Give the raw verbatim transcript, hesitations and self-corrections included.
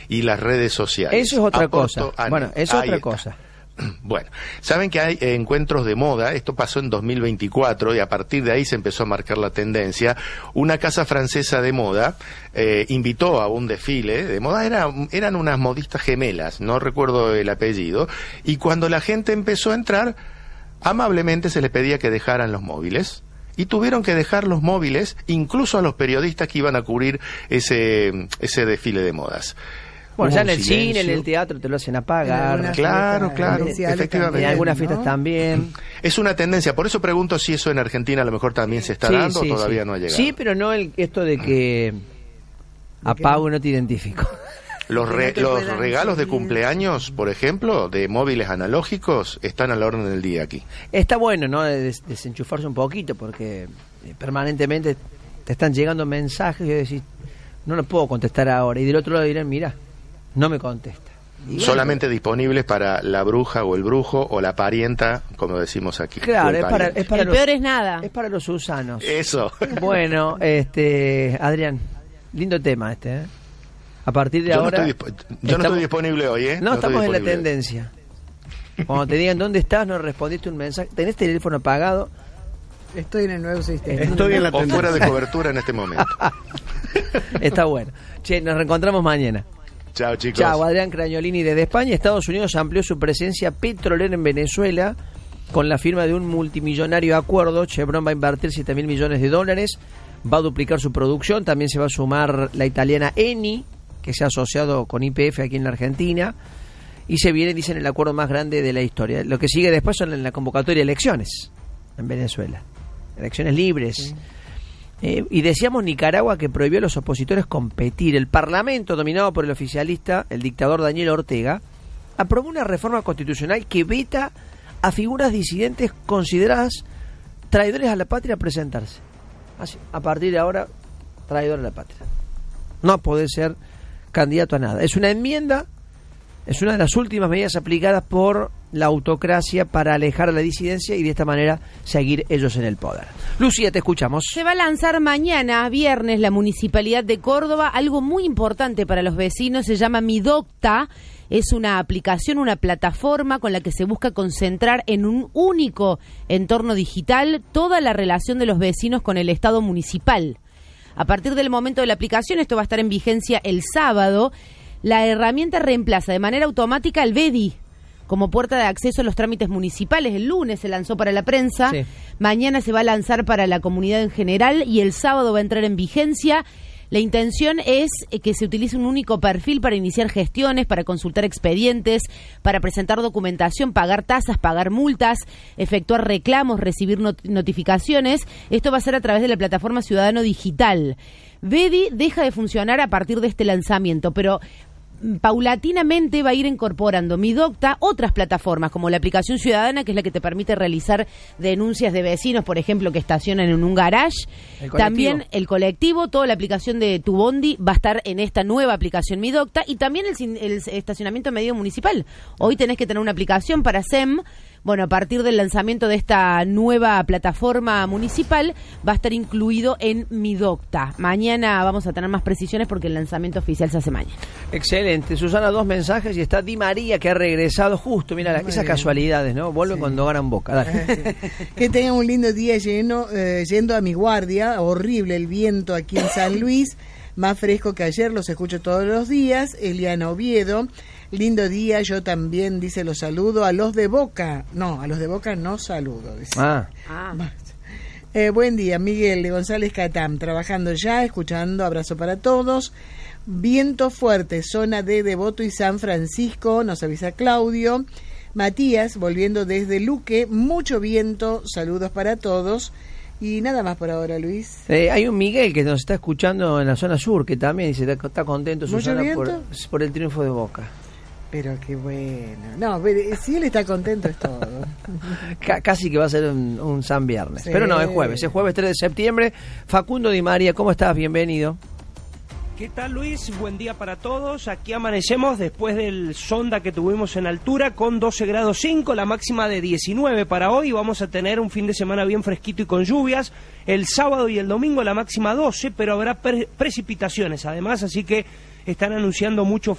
y las redes sociales. Eso es otra Aporto cosa. a... Bueno, eso es otra está. cosa. Bueno, saben que hay encuentros de moda, esto pasó en dos mil veinticuatro y a partir de ahí se empezó a marcar la tendencia. Una casa francesa de moda eh, invitó a un desfile de moda, era, eran unas modistas gemelas, no recuerdo el apellido, y cuando la gente empezó a entrar, amablemente se les pedía que dejaran los móviles. Y tuvieron que dejar los móviles, incluso a los periodistas que iban a cubrir ese, ese desfile de modas. Bueno, Hubo ya en un el silencio. cine, en el teatro te lo hacen apagar. Claro, claro, efectivamente. En algunas ¿no? fiestas también. Es una tendencia, por eso pregunto si eso en Argentina a lo mejor también se está Sí, dando sí, o todavía sí. no ha llegado. Sí, pero no el, esto de que apago y no te identifico. Los, re- Que no te los puedan regalos de seguir. cumpleaños, por ejemplo, de móviles analógicos, están a la orden del día aquí. Está bueno, ¿no? Des- desenchufarse un poquito porque eh, permanentemente te están llegando mensajes y decís, no lo puedo contestar ahora. Y del otro lado dirán, mira, no me contesta. Y bueno, Solamente disponibles para la bruja o el brujo o la parienta, como decimos aquí. o Claro, el es para, pariente. es para El los, peor es nada. es para los usanos. Eso. Bueno, este, Adrián, lindo tema este, ¿eh? A partir de Yo, no ahora... estoy, disp- yo no estamos- estoy disponible hoy, ¿eh? No, estoy estamos en la disponible. tendencia. Cuando te digan dónde estás, no respondiste un mensaje, tenés teléfono apagado, Estoy en el nuevo sistema. Estoy en la O fuera tendencia. de cobertura en este momento. está bueno. Che, nos reencontramos mañana. Chao, chicos. Chao, Adrián Crañolini desde España. Estados Unidos amplió su presencia petrolera en Venezuela con la firma de un multimillonario acuerdo. Chevron va a invertir siete mil millones de dólares, va a duplicar su producción. También se va a sumar la italiana Eni, que se ha asociado con Y P F aquí en la Argentina. Y se viene, dicen, el acuerdo más grande de la historia. Lo que sigue después son en la convocatoria de elecciones en Venezuela. Elecciones libres. Sí. Eh, y decíamos Nicaragua, que prohibió a los opositores competir. El Parlamento, dominado por el oficialista, el dictador Daniel Ortega, aprobó una reforma constitucional que veta a figuras disidentes consideradas traidores a la patria a presentarse. Así, a partir de ahora, traidor a la patria. No puede ser candidato a nada. Es una enmienda, es una de las últimas medidas aplicadas por la autocracia para alejar a la disidencia y de esta manera seguir ellos en el poder. Lucía, te escuchamos. Se va a lanzar mañana, viernes, la Municipalidad de Córdoba, algo muy importante para los vecinos, se llama Midocta. Es una aplicación, una plataforma con la que se busca concentrar en un único entorno digital toda la relación de los vecinos con el Estado municipal. A partir del momento de la aplicación, esto va a estar en vigencia el sábado, la herramienta reemplaza de manera automática al B E D I como puerta de acceso a los trámites municipales. El lunes se lanzó para la prensa, sí. Mañana se va a lanzar para la comunidad en general y el sábado va a entrar en vigencia. La intención es que se utilice un único perfil para iniciar gestiones, para consultar expedientes, para presentar documentación, pagar tasas, pagar multas, efectuar reclamos, recibir not- notificaciones. Esto va a ser a través de la plataforma Ciudadano Digital. B E D I deja de funcionar a partir de este lanzamiento, pero paulatinamente va a ir incorporando Midocta otras plataformas como la aplicación ciudadana, que es la que te permite realizar denuncias de vecinos, por ejemplo, que estacionan en un garage. El también el colectivo, toda la aplicación de Tu Bondi va a estar en esta nueva aplicación Midocta y también el, el estacionamiento medio municipal. Hoy tenés que tener una aplicación para S E M. Bueno, a partir del lanzamiento de esta nueva plataforma municipal va a estar incluido en Midocta. Mañana vamos a tener más precisiones porque el lanzamiento oficial se hace mañana. Excelente. Susana, dos mensajes y está Di María, que ha regresado justo. Mira, la, esas bien. Casualidades, ¿no? Vuelven sí. Cuando ganan Boca. Dale. Que tengan un lindo día lleno, eh, yendo a mi guardia. Horrible el viento aquí en San Luis. Más fresco que ayer, los escucho todos los días. Eliana Oviedo. Lindo día, yo también, dice, los saludo a los de Boca. No, a los de Boca no saludo. Dice. Ah. ah. Eh, buen día, Miguel de González Catam, trabajando ya, escuchando, abrazo para todos. Viento fuerte, zona de Devoto y San Francisco, nos avisa Claudio. Matías, volviendo desde Luque, mucho viento, saludos para todos. Y nada más por ahora, Luis. Eh, hay un Miguel que nos está escuchando en la zona sur, que también dice está, está contento, Susana, por, por el triunfo de Boca. Pero qué bueno. No, pero si él está contento es todo. C- casi que va a ser un, un San Viernes. Sí. Pero no, es jueves. Es jueves tres de septiembre. Facundo Di María, ¿cómo estás? Bienvenido. ¿Qué tal, Luis? Buen día para todos. Aquí amanecemos después del sonda que tuvimos en altura con doce grados cinco, la máxima de diecinueve para hoy. Vamos a tener un fin de semana bien fresquito y con lluvias. El sábado y el domingo la máxima doce, pero habrá pre- precipitaciones además, así que están anunciando mucho